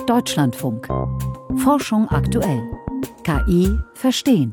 Deutschlandfunk. Forschung aktuell. KI verstehen.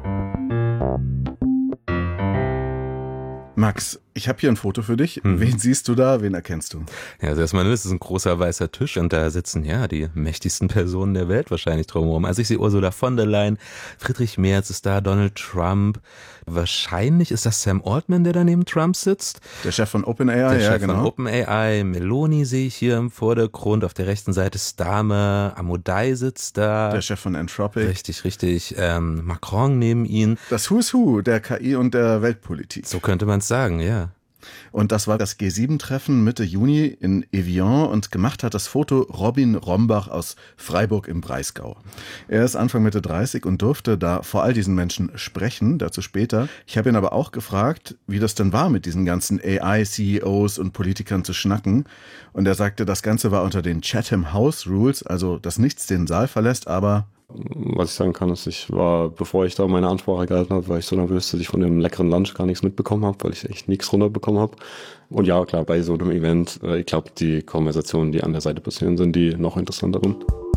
Max, ich habe hier ein Foto für dich. Wen siehst du da? Wen erkennst du? Ja, also erstmal, das ist ein großer weißer Tisch und da sitzen ja die mächtigsten Personen der Welt wahrscheinlich drumherum. Also ich sehe Ursula von der Leyen, Friedrich Merz ist da, Donald Trump. Wahrscheinlich ist das Sam Altman, der da neben Trump sitzt. Der Chef von OpenAI, Der Chef von OpenAI, Meloni sehe ich hier im Vordergrund. Auf der rechten Seite Starmer, Amodei sitzt da. Der Chef von Anthropic. Richtig. Macron neben ihn. Das Who's Who der KI und der Weltpolitik. So könnte man es sagen, ja. Und das war das G7-Treffen Mitte Juni in Evian und gemacht hat das Foto Robin Rombach aus Freiburg im Breisgau. Er ist Anfang Mitte 30 und durfte da vor all diesen Menschen sprechen, dazu später. Ich habe ihn aber auch gefragt, wie das denn war, mit diesen ganzen AI-CEOs und Politikern zu schnacken. Und er sagte, das Ganze war unter den Chatham House Rules, also dass nichts den Saal verlässt, aber... Was ich sagen kann, ist, bevor ich da meine Ansprache gehalten habe, war ich so nervös, dass ich von dem leckeren Lunch gar nichts mitbekommen habe, weil ich echt nichts runterbekommen habe. Und ja, klar, bei so einem Event, ich glaube, die Konversationen, die an der Seite passieren, sind die noch interessanteren.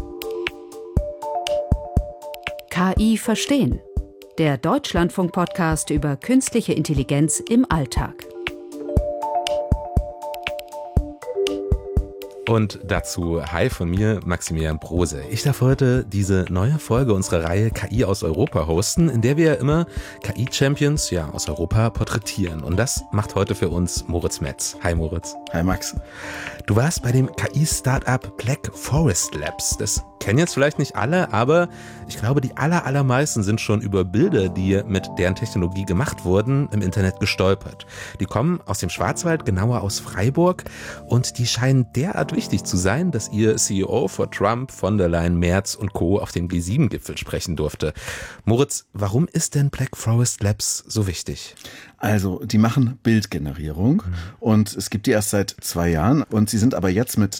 KI verstehen. Der Deutschlandfunk-Podcast über künstliche Intelligenz im Alltag. Und dazu hi von mir, Maximilian Brose. Ich darf heute diese neue Folge unserer Reihe KI aus Europa hosten, in der wir ja immer KI-Champions aus Europa porträtieren. Und das macht heute für uns Moritz Metz. Hi Moritz. Hi Max. Du warst bei dem KI-Startup Black Forest Labs. Das kennen jetzt vielleicht nicht alle, aber ich glaube, die allermeisten sind schon über Bilder, die mit deren Technologie gemacht wurden, im Internet gestolpert. Die kommen aus dem Schwarzwald, genauer aus Freiburg, und die scheinen derart wichtig zu sein, dass ihr CEO vor Trump, von der Leyen, Merz und Co. auf dem G7-Gipfel sprechen durfte. Moritz, warum ist denn Black Forest Labs so wichtig? Also, die machen Bildgenerierung und es gibt die erst seit 2 Jahren und sie sind aber jetzt mit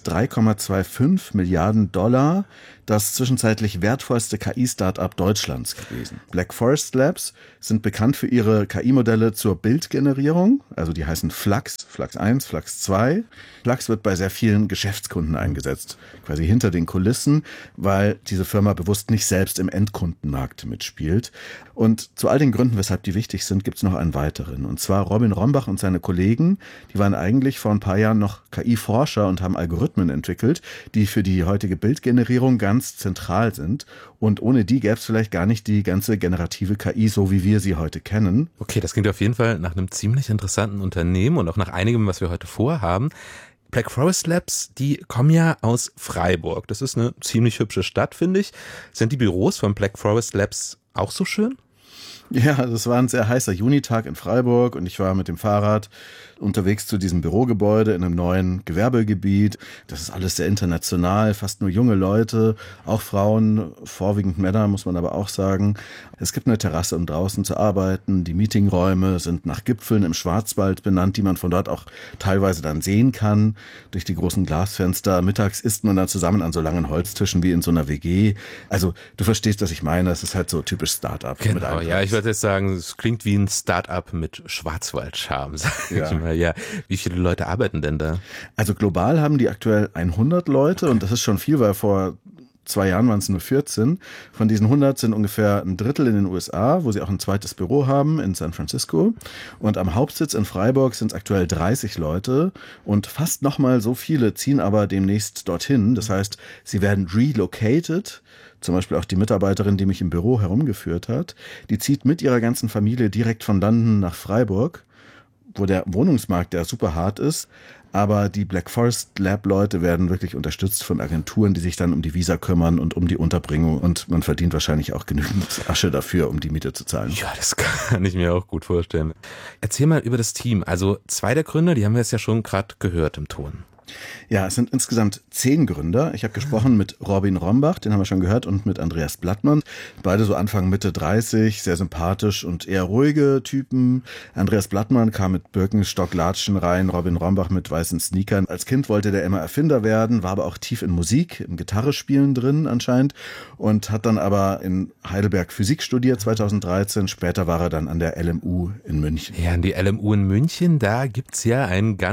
3,25 Milliarden Dollar das zwischenzeitlich wertvollste KI-Startup Deutschlands gewesen. Black Forest Labs sind bekannt für ihre KI-Modelle zur Bildgenerierung, also die heißen Flux 1, Flux 2. Flux wird bei sehr vielen Geschäftskunden eingesetzt, quasi hinter den Kulissen, weil diese Firma bewusst nicht selbst im Endkundenmarkt mitspielt. Und zu all den Gründen, weshalb die wichtig sind, gibt es noch einen weiteren. Und zwar Robin Rombach und seine Kollegen, die waren eigentlich vor ein paar Jahren noch KI-Forscher und haben Algorithmen entwickelt, die für die heutige Bildgenerierung ganz zentral sind. Und ohne die gäbe es vielleicht gar nicht die ganze generative KI, so wie wir sie heute kennen. Okay, das klingt auf jeden Fall nach einem ziemlich interessanten Unternehmen und auch nach einigem, was wir heute vorhaben. Black Forest Labs, die kommen ja aus Freiburg. Das ist eine ziemlich hübsche Stadt, finde ich. Sind die Büros von Black Forest Labs auch so schön? Ja, das war ein sehr heißer Junitag in Freiburg und ich war mit dem Fahrrad unterwegs zu diesem Bürogebäude in einem neuen Gewerbegebiet. Das ist alles sehr international, fast nur junge Leute, auch Frauen, vorwiegend Männer, muss man aber auch sagen. Es gibt eine Terrasse, um draußen zu arbeiten. Die Meetingräume sind nach Gipfeln im Schwarzwald benannt, die man von dort auch teilweise dann sehen kann, durch die großen Glasfenster. Mittags isst man dann zusammen an so langen Holztischen wie in so einer WG. Also du verstehst, was ich meine. Es ist halt so typisch Start-up. Genau, ja, ich würde jetzt sagen, es klingt wie ein Start-up mit Schwarzwald-Charme, sag ich mal. Ja, wie viele Leute arbeiten denn da? Also global haben die aktuell 100 Leute und das ist schon viel, weil vor 2 Jahren waren es nur 14. Von diesen 100 sind ungefähr ein Drittel in den USA, wo sie auch ein zweites Büro haben in San Francisco. Und am Hauptsitz in Freiburg sind es aktuell 30 Leute und fast nochmal so viele ziehen aber demnächst dorthin. Das heißt, sie werden relocated. Zum Beispiel auch die Mitarbeiterin, die mich im Büro herumgeführt hat, die zieht mit ihrer ganzen Familie direkt von London nach Freiburg, wo der Wohnungsmarkt ja super hart ist. Aber die Black Forest Lab Leute werden wirklich unterstützt von Agenturen, die sich dann um die Visa kümmern und um die Unterbringung. Und man verdient wahrscheinlich auch genügend Asche dafür, um die Miete zu zahlen. Ja, das kann ich mir auch gut vorstellen. Erzähl mal über das Team. Also 2 der Gründer, die haben wir jetzt ja schon gerade gehört im Ton. Ja, es sind insgesamt 10 Gründer. Ich habe gesprochen mit Robin Rombach, den haben wir schon gehört, und mit Andreas Blattmann. Beide so Anfang Mitte 30, sehr sympathisch und eher ruhige Typen. Andreas Blattmann kam mit Birkenstock-Latschen rein, Robin Rombach mit weißen Sneakern. Als Kind wollte der immer Erfinder werden, war aber auch tief in Musik, im Gitarrespielen drin anscheinend und hat dann aber in Heidelberg Physik studiert 2013. Später war er dann an der LMU in München. Ja, an die LMU in München, da gibt's ja ein ganz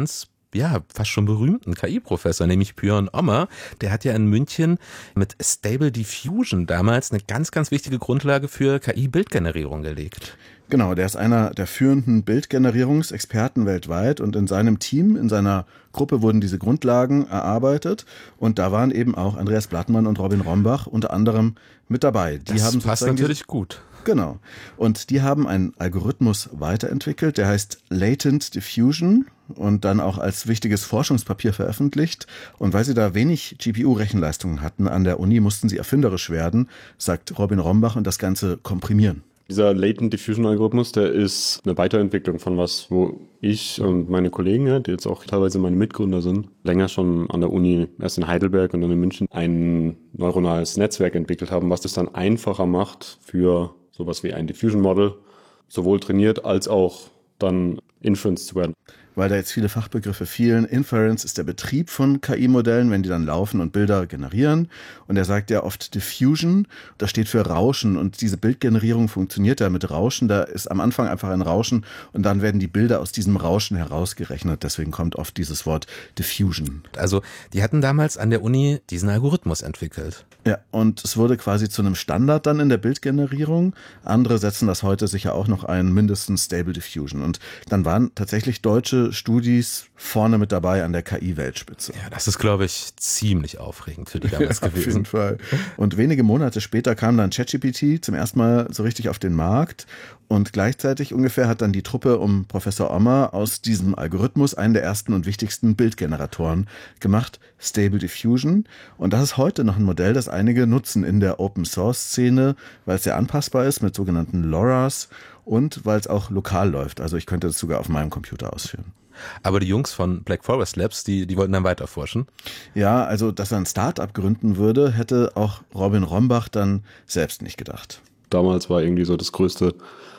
fast schon berühmten KI-Professor, nämlich Björn Ommer. Der hat ja in München mit Stable Diffusion damals eine ganz, ganz wichtige Grundlage für KI-Bildgenerierung gelegt. Genau, der ist einer der führenden Bildgenerierungsexperten weltweit und in seinem Team, in seiner Gruppe wurden diese Grundlagen erarbeitet und da waren eben auch Andreas Blattmann und Robin Rombach unter anderem mit dabei. Das passt natürlich gut. Genau. Und die haben einen Algorithmus weiterentwickelt, der heißt Latent Diffusion und dann auch als wichtiges Forschungspapier veröffentlicht. Und weil sie da wenig GPU-Rechenleistungen hatten an der Uni, mussten sie erfinderisch werden, sagt Robin Rombach, und das Ganze komprimieren. Dieser Latent Diffusion Algorithmus, der ist eine Weiterentwicklung von was, wo ich und meine Kollegen, die jetzt auch teilweise meine Mitgründer sind, länger schon an der Uni, erst in Heidelberg und dann in München, ein neuronales Netzwerk entwickelt haben, was das dann einfacher macht für sowas wie ein Diffusion Model, sowohl trainiert als auch dann inference zu werden. Weil da jetzt viele Fachbegriffe fielen. Inference ist der Betrieb von KI-Modellen, wenn die dann laufen und Bilder generieren. Und er sagt ja oft Diffusion, das steht für Rauschen. Und diese Bildgenerierung funktioniert ja mit Rauschen. Da ist am Anfang einfach ein Rauschen und dann werden die Bilder aus diesem Rauschen herausgerechnet. Deswegen kommt oft dieses Wort Diffusion. Also die hatten damals an der Uni diesen Algorithmus entwickelt. Ja, und es wurde quasi zu einem Standard dann in der Bildgenerierung. Andere setzen das heute sicher auch noch ein, mindestens Stable Diffusion. Und dann waren tatsächlich deutsche Studis vorne mit dabei an der KI-Weltspitze. Ja, das ist, glaube ich, ziemlich aufregend für die damals gewesen. Auf jeden Fall. Und wenige Monate später kam dann ChatGPT zum ersten Mal so richtig auf den Markt. Und gleichzeitig ungefähr hat dann die Truppe um Professor Ommer aus diesem Algorithmus einen der ersten und wichtigsten Bildgeneratoren gemacht, Stable Diffusion. Und das ist heute noch ein Modell, das einige nutzen in der Open-Source-Szene, weil es sehr anpassbar ist mit sogenannten LoRa's und weil es auch lokal läuft. Also ich könnte das sogar auf meinem Computer ausführen. Aber die Jungs von Black Forest Labs, die wollten dann weiter forschen? Ja, also dass er ein Start-up gründen würde, hätte auch Robin Rombach dann selbst nicht gedacht. Damals war irgendwie so das größte,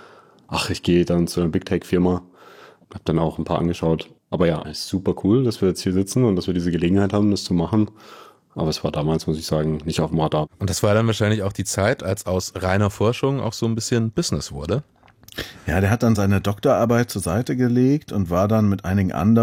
ich gehe dann zu einer Big Tech-Firma, habe dann auch ein paar angeschaut. Aber ja, ist super cool, dass wir jetzt hier sitzen und dass wir diese Gelegenheit haben, das zu machen. Aber es war damals, muss ich sagen, nicht auf dem Radar. Und das war dann wahrscheinlich auch die Zeit, als aus reiner Forschung auch so ein bisschen Business wurde? Ja, der hat dann seine Doktorarbeit zur Seite gelegt und war dann mit einigen anderen